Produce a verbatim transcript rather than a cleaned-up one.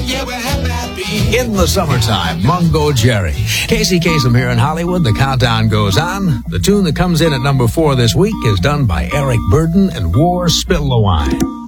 yeah, we're happy. In the summertime, Mungo Jerry. Casey Kasem here in Hollywood. The countdown goes on. The tune that comes in at number four this week is done by Eric Burden and War Spill the Wine.